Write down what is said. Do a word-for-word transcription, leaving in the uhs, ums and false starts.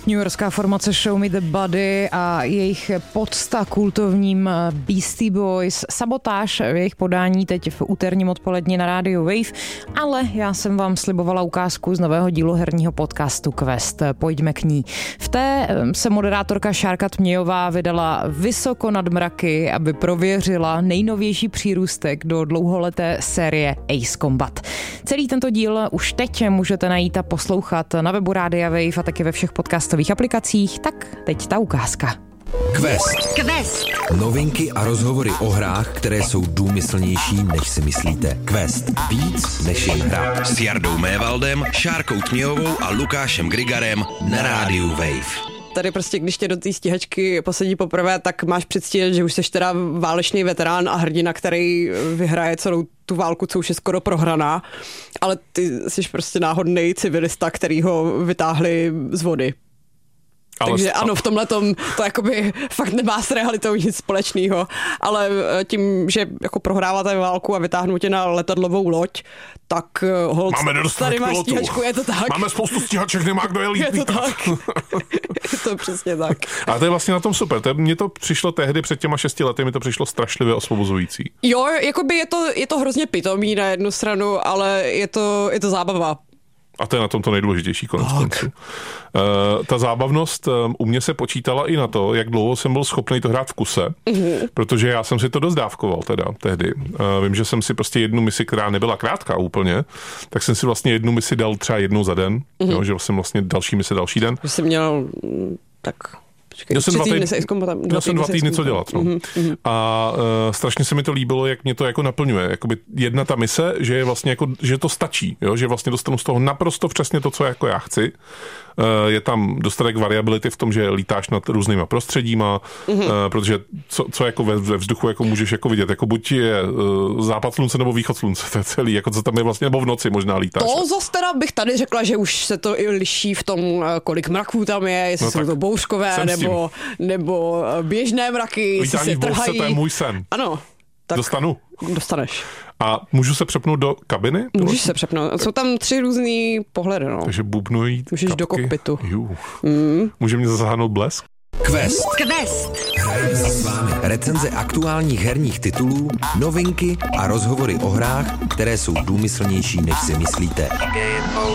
newyorská formace Show Me the Body a jejich podsta kultovním Beastie Boys. Sabotáž jejich podání teď v úterním odpoledni na rádiu Wave, ale já jsem vám slibovala ukázku z nového dílu herního podcastu Quest. Pojďme k ní. V té se moderátorka Šárka Tmějová vydala vysoko nad mraky, aby prověřila nejnovější přírůstek do dlouholeté série Ace Combat. Celý tento díl už teď můžete najít a poslouchat na webu Rádia Wave a taky ve všech podcastových aplikacích, tak teď ta ukázka. Quest. Quest. Novinky a rozhovory o hrách, které jsou důmyslnější, než si myslíte. Quest. Víc než jen hra. S Jardou Mévaldem, Šárkou Tmějovou a Lukášem Grigarem na rádiu Wave. Tady prostě, když tě do té stíhačky posadí poprvé, tak máš předstírat, že už jsi teda válečný veterán a hrdina, který vyhraje celou tu válku, co už je skoro prohraná, ale ty jsi prostě náhodný civilista, který ho vytáhli z vody. Ale Takže ano, v tomhletom to jakoby fakt nemá s realitou nic společného, ale tím, že jako prohráváte válku a vytáhnou tě na letadlovou loď, tak hold, tady máš stíhačku, je to tak. Máme spoustu stíhaček, nemá kdo je líp. Je to tak. Je to přesně tak. A to je vlastně na tom super. To, mně to přišlo tehdy před těma šesti lety, mi to přišlo strašlivě osvobozující. Jo, jakoby je to, je to hrozně pitomý na jednu stranu, ale je to, je to zábava. A to je na tom to nejdůležitější konec konců. Uh, ta zábavnost um, u mě se počítala i na to, jak dlouho jsem byl schopný to hrát v kuse, mm-hmm. protože já jsem si to dost dávkoval teda tehdy. Uh, vím, že jsem si prostě jednu misi, která nebyla krátká úplně, tak jsem si vlastně jednu misi dal třeba jednou za den, mm-hmm. jo, že jsem vlastně další misi další den. Že jsi měl tak... Měl jsem dva týdny, měl jsem dva týdny co dělat. No. Mm-hmm. A uh, strašně se mi to líbilo, jak mě to jako naplňuje. Jakoby jedna ta mise, že je vlastně jako, že to stačí, jo? Že vlastně dostanu z toho naprosto přesně to, co jako já chci. Uh, je tam dostatek variability v tom, že lítáš nad různýma prostředíma, mm-hmm. uh, protože co, co jako ve, ve vzduchu jako můžeš jako vidět, jako buď je uh, západ slunce nebo východ slunce, to je celý, jako co tam je vlastně, nebo v noci možná lítáš. To zase teda bych tady řekla, že už se to i liší v tom, kolik mraků tam je, jestli no jsou to bouřkové, nebo, nebo běžné mraky, jestli se trhají. To je můj sen. Ano. Tak dostanu. Dostaneš. A můžu se přepnout do kabiny? Můžeš se přepnout. Jsou tam tři různý pohledy. No. Takže bubnují Můžeš kapky. Do kokpitu. Mm. Může mě zasáhnout blesk? Quest. Quest. Hrajeme si s vámi. Recenze aktuálních herních titulů, novinky a rozhovory o hrách, které jsou důmyslnější, než si myslíte. Game over.